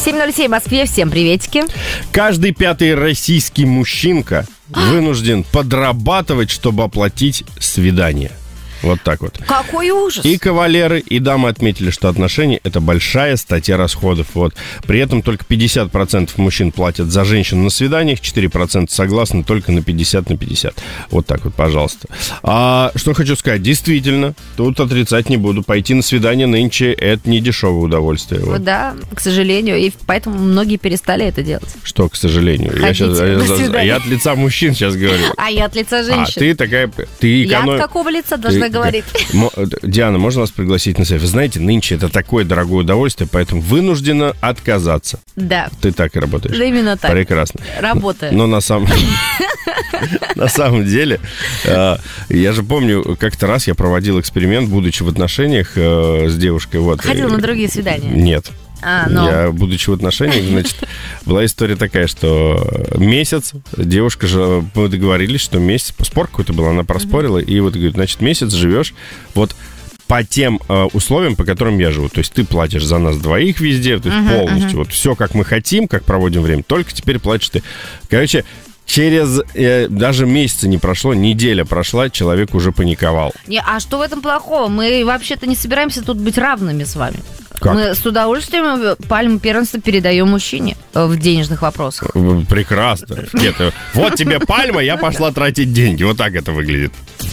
7:07 в Москве. Всем приветики. Каждый пятый российский мужчинка вынужден подрабатывать, чтобы оплатить свидание. Вот так вот. Какой ужас. И кавалеры, и дамы отметили, что отношения – это большая статья расходов. Вот. При этом только 50% мужчин платят за женщину на свиданиях, 4% согласны только на 50/50. Вот так вот, пожалуйста. А что хочу сказать, действительно, тут отрицать не буду. Пойти на свидание нынче – это не дешевое удовольствие. Вот. Да, к сожалению, и поэтому многие перестали это делать. Что, к сожалению? Я от лица мужчин сейчас говорю. А я от лица женщин. А ты такая... Я от какого лица должна говорить? Диана, можно вас пригласить на сейф? Вы знаете, нынче это такое дорогое удовольствие, поэтому вынуждена отказаться. Да. Ты так и работаешь. Да, именно так. Прекрасно. Работаю. Но на самом деле, я же помню, как-то раз я проводил эксперимент, будучи в отношениях с девушкой. Ходил на другие свидания? Нет. Я, будучи в отношениях, значит, была история такая, что месяц, девушка же, мы договорились, что месяц, спор какой-то был, она проспорила, и вот говорит, значит, месяц живешь вот по тем условиям, по которым я живу. То есть ты платишь за нас двоих везде, то есть полностью. Вот все, как мы хотим, как проводим время, только теперь платишь ты. Короче, через даже месяца не прошло, неделя прошла, человек уже паниковал. А что в этом плохого? Мы вообще-то не собираемся тут быть равными с вами. Как? Мы с удовольствием пальму первенства передаем мужчине в денежных вопросах. Прекрасно. Вот тебе пальма, я пошла тратить деньги. Вот так это выглядит.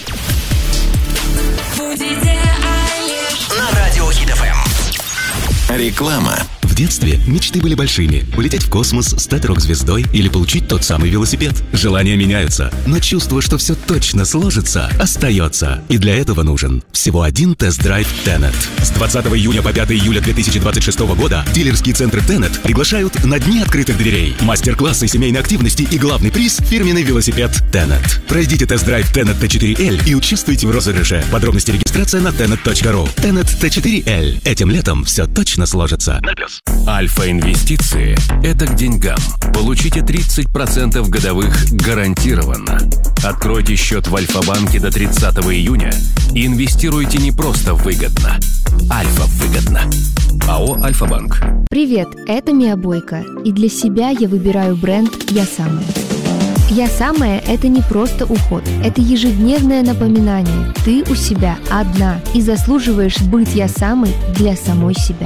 На радио Хит ФМ. Реклама. В детстве мечты были большими. Улететь в космос, стать рок-звездой или получить тот самый велосипед. Желания меняются, но чувство, что все точно сложится, остается. И для этого нужен всего один тест-драйв Tenet. С 20 июня по 5 июля 2026 года дилерские центры Tenet приглашают на дни открытых дверей. Мастер-классы, семейной активности и главный приз – фирменный велосипед Tenet. Пройдите тест-драйв Tenet T4L и участвуйте в розыгрыше. Подробности регистрация на tenet.ru. Tenet T4L. Этим летом все точно сложится. 0+. Альфа-инвестиции – это к деньгам. Получите 30% годовых гарантированно. Откройте счет в Альфа-банке до 30 июня и инвестируйте не просто выгодно. Альфа-выгодно. АО «Альфа-банк». Привет, это Мия Бойко. И для себя я выбираю бренд «Я самая». «Я самая» — это не просто уход. Это ежедневное напоминание. Ты у себя одна и заслуживаешь быть «Я самой» для самой себя.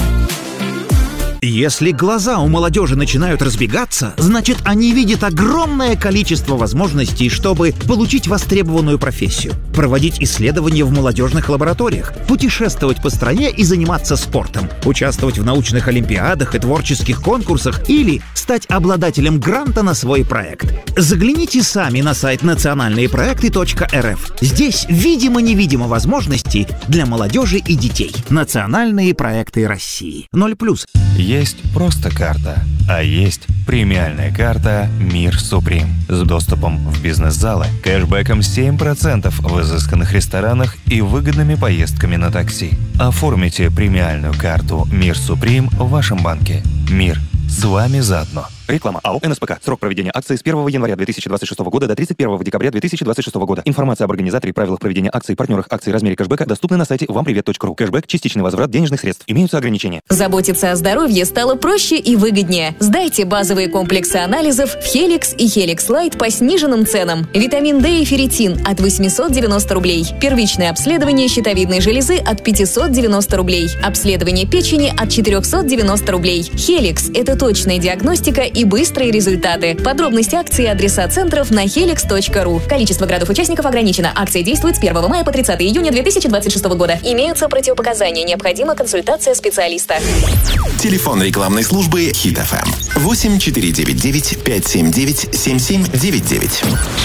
Если глаза у молодежи начинают разбегаться, значит, они видят огромное количество возможностей, чтобы получить востребованную профессию, проводить исследования в молодежных лабораториях, путешествовать по стране и заниматься спортом, участвовать в научных олимпиадах и творческих конкурсах или стать обладателем гранта на свой проект. Загляните сами на сайт национальныепроекты.рф. Здесь видимо-невидимо возможностей для молодежи и детей. Национальные проекты России. 0+. Есть просто карта, а есть премиальная карта «Мир Суприм» с доступом в бизнес-залы, кэшбэком 7% в изысканных ресторанах и выгодными поездками на такси. Оформите премиальную карту «Мир Суприм» в вашем банке. Мир с вами заодно. Реклама. АО «НСПК». Срок проведения акции с 1 января 2026 года до 31 декабря 2026 года. Информация об организаторе и правилах проведения акций, партнерах акций, размере кэшбэка доступны на сайте вампривет.ру. Кэшбэк – частичный возврат денежных средств. Имеются ограничения. Заботиться о здоровье стало проще и выгоднее. Сдайте базовые комплексы анализов в Helix и Helix Light по сниженным ценам. Витамин D и ферритин от 890 рублей. Первичное обследование щитовидной железы от 590 рублей. Обследование печени от 490 рублей. Helix – это точная диагностика и быстрые результаты. Подробности акции и адреса центров на helix.ru. Количество градов-участников ограничено. Акция действует с 1 мая по 30 июня 2026 года. Имеются противопоказания. Необходима консультация специалиста. Телефон рекламной службы Хит ФМ. 8499 579 7799.